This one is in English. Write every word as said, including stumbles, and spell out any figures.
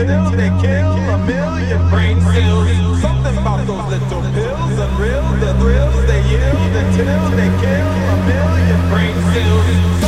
till they kill a million brain cells. Something about those little pills, unreal, the thrills they yield until they kill a million brain cells.